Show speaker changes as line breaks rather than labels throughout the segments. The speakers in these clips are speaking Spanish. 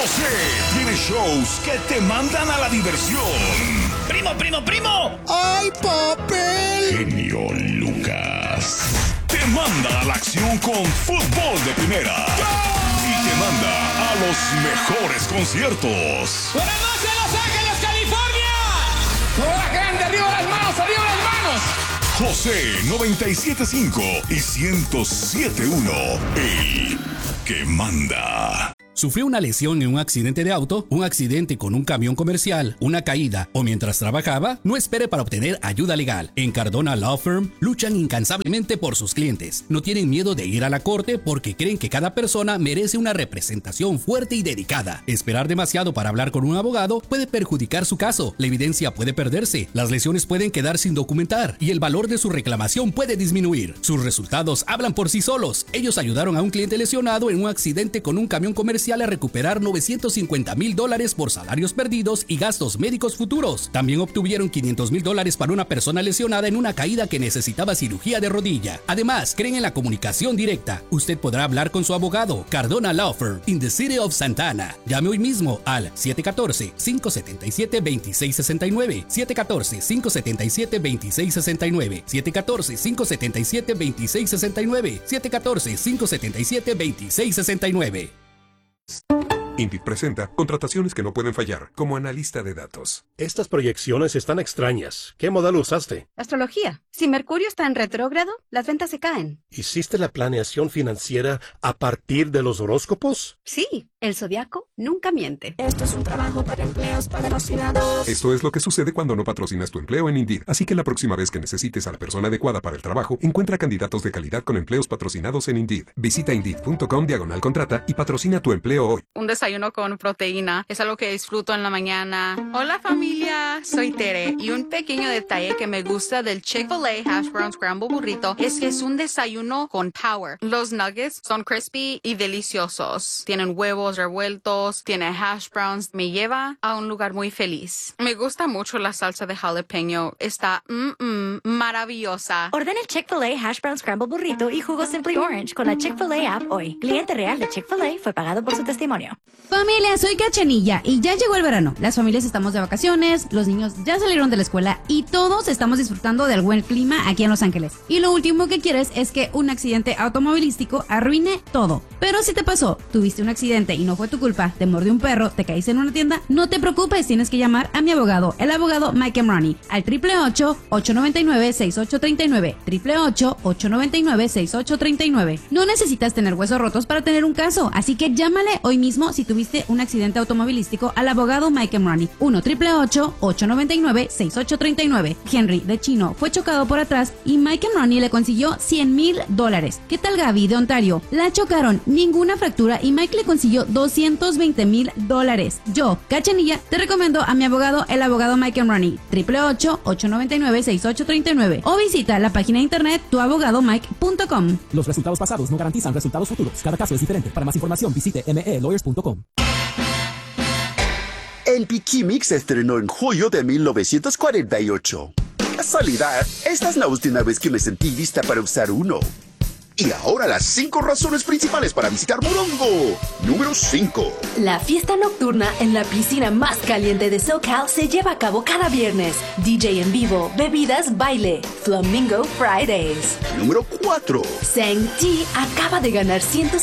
José tiene shows que te mandan a la diversión.
¡Primo!
¡Ay, papel! Genio Lucas te manda a la acción con fútbol de primera. Y te manda a los mejores conciertos.
¡Buenas noches, Los Ángeles, California! ¡Hola, grande! ¡Arriba las manos!
José 97.5 y 107.1, el que manda.
¿Sufrió una lesión en un accidente de auto, un accidente con un camión comercial, una caída o mientras trabajaba? No espere para obtener ayuda legal. En Cardona Law Firm luchan incansablemente por sus clientes. No tienen miedo de ir a la corte porque creen que cada persona merece una representación fuerte y dedicada. Esperar demasiado para hablar con un abogado puede perjudicar su caso. La evidencia puede perderse, las lesiones pueden quedar sin documentar y el valor de su reclamación puede disminuir. Sus resultados hablan por sí solos. Ellos ayudaron a un cliente lesionado en un accidente con un camión comercial a recuperar $950,000 por salarios perdidos y gastos médicos futuros. También obtuvieron $500,000 para una persona lesionada en una caída que necesitaba cirugía de rodilla. Además, creen en la comunicación directa. Usted podrá hablar con su abogado. Cardona Law Firm, in the city of Santa Ana. Llame hoy mismo al 714-577-2669. 714-577-2669. 714-577-2669. 714-577-2669.
Indeed presenta contrataciones que no pueden fallar, como analista de datos.
Estas proyecciones están extrañas. ¿Qué modelo usaste?
Astrología. Si Mercurio está en retrógrado, las ventas se caen.
¿Hiciste la planeación financiera a partir de los horóscopos?
Sí, el zodiaco nunca miente.
Esto es un trabajo para empleos patrocinados.
Esto es lo que sucede cuando no patrocinas tu empleo en Indeed. Así que la próxima vez que necesites a la persona adecuada para el trabajo, encuentra candidatos de calidad con empleos patrocinados en Indeed. Visita Indeed.com/contrata y patrocina tu empleo hoy.
Un desayuno con proteína es algo que disfruto en la mañana. Hola familia, soy Tere y un pequeño detalle que me gusta del Chick-fil-A Hash Brown Scramble Burrito es que es un desayuno con power. Los nuggets son crispy y deliciosos. Tienen huevos revueltos, tiene hash browns. Me lleva a un lugar muy feliz. Me gusta mucho la salsa de jalapeño. Está maravillosa.
Ordena el Chick-fil-A Hash Brown Scramble Burrito y jugo Simply Orange con la Chick-fil-A app hoy. Cliente real de Chick-fil-A fue pagado por su testimonio.
Familia, soy Cachanilla y ya llegó el verano. Las familias estamos de vacaciones, los niños ya salieron de la escuela y todos estamos disfrutando del buen clima aquí en Los Ángeles. Y lo último que quieres es que un accidente automovilístico arruine todo. Pero si te pasó, tuviste un accidente y no fue tu culpa, te mordió un perro, te caíste en una tienda, no te preocupes, tienes que llamar a mi abogado, el abogado Mike Emrani, al 888-899-6839, 888-899-6839. No necesitas tener huesos rotos para tener un caso, así que llámale hoy mismo si tuviste un accidente automovilístico al abogado Mike Emrani, 1-888-899-6839. Henry, de Chino, fue chocado por atrás y Mike Emrani le consiguió $100,000. ¿Qué tal Gaby, de Ontario? La chocaron, ninguna fractura y Mike le consiguió $220,000. Yo, Cachanilla, te recomiendo a mi abogado, el abogado Mike Emrani, 888-899-6839 o visita la página de internet tuabogadomike.com.
Los resultados pasados no garantizan resultados futuros. Cada caso es diferente. Para más información visite melawyers.com.
El Pikimix se estrenó en julio de 1948. Casualidad, esta es la última vez que me sentí lista para usar uno. Y ahora las 5 razones principales para visitar Morongo. Número 5.
La fiesta nocturna en la piscina más caliente de SoCal se lleva a cabo cada viernes. DJ en vivo, bebidas, baile. Flamingo Fridays.
Número 4.
Seng-Ti acaba de ganar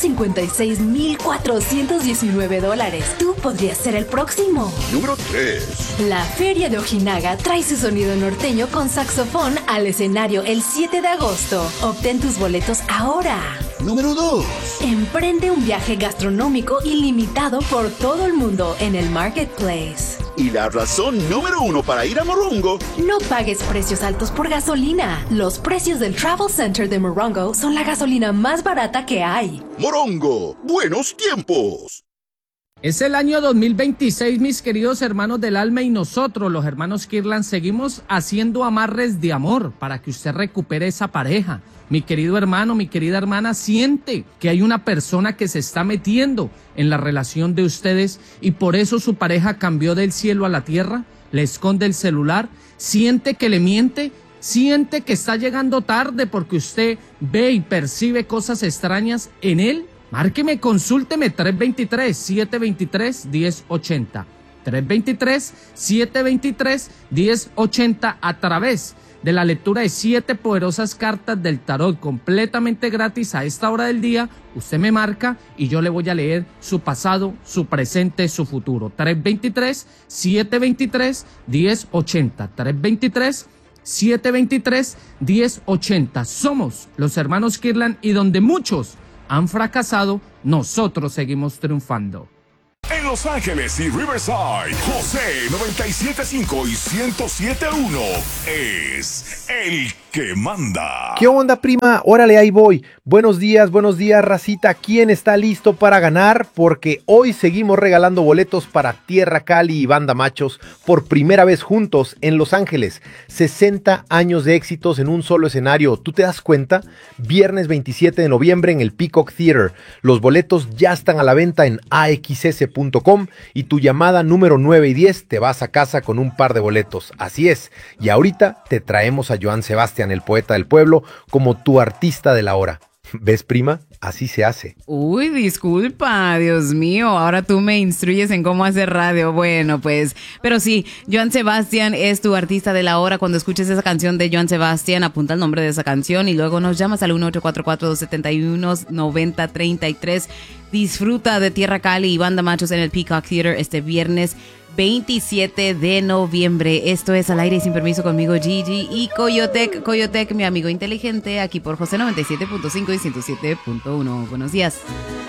$156,419. Tú podrías ser el próximo.
Número 3.
La Feria de Ojinaga trae su sonido norteño con saxofón al escenario el 7 de agosto. Obtén tus boletos ahora.
Número 2.
Emprende un viaje gastronómico ilimitado por todo el mundo en el Marketplace.
Y la razón número 1 para ir a Morongo.
No pagues precios altos por gasolina. Los precios del Travel Center de Morongo son la gasolina más barata que hay.
Morongo, buenos tiempos.
Es el año 2026, mis queridos hermanos del alma, y nosotros, los hermanos Kirlan, seguimos haciendo amarres de amor para que usted recupere esa pareja. Mi querido hermano, mi querida hermana, siente que hay una persona que se está metiendo en la relación de ustedes y por eso su pareja cambió del cielo a la tierra, le esconde el celular, siente que le miente, siente que está llegando tarde porque usted ve y percibe cosas extrañas en él Márqueme, consúlteme 323-723-1080. 323-723-1080 a través de la lectura de 7 poderosas cartas del tarot completamente gratis a esta hora del día. Usted me marca y yo le voy a leer su pasado, su presente, su futuro. 323-723-1080. 323-723-1080. Somos los hermanos Kirlan y donde muchos han fracasado, nosotros seguimos triunfando.
En Los Ángeles y Riverside, José 97.5 y 107.1 es el que manda.
¿Qué onda, prima? Órale, ahí voy. Buenos días, racita. ¿Quién está listo para ganar? Porque hoy seguimos regalando boletos para Tierra Cali y Banda Machos por primera vez juntos en Los Ángeles. 60 años de éxitos en un solo escenario. ¿Tú te das cuenta? Viernes 27 de noviembre en el Peacock Theater. Los boletos ya están a la venta en axs.com y tu llamada número 9 y 10 te vas a casa con un par de boletos. Así es. Y ahorita te traemos a Joan Sebastián, el poeta del pueblo, como tu artista de la hora. ¿Ves, prima? Así se hace.
Uy, disculpa, Dios mío, ahora tú me instruyes en cómo hacer radio. Bueno, pues, pero sí, Joan Sebastián es tu artista de la hora. Cuando escuches esa canción de Joan Sebastián, apunta el nombre de esa canción y luego nos llamas al 1-844-271-9033. Disfruta de Tierra Cali y Banda Machos en el Peacock Theater este viernes 27 de noviembre. Esto es Al Aire y Sin Permiso conmigo, Gigi y Coyotec, mi amigo inteligente, aquí por José 97.5 y 107.1. Buenos días.